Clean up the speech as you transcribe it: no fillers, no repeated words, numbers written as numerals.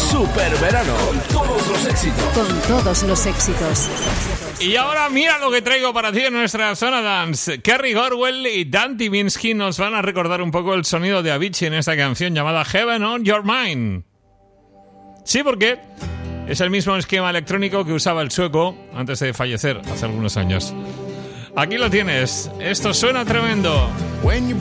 Super verano. Con todos los éxitos. Con todos los éxitos. Y ahora mira lo que traigo para ti en nuestra zona dance. Kerry Gorwell y Dan Tyminski nos van a recordar un poco el sonido de Avicii en esta canción llamada Heaven on Your Mind. Sí, porque es el mismo esquema electrónico que usaba el sueco antes de fallecer hace algunos años. Aquí lo tienes. Esto suena tremendo.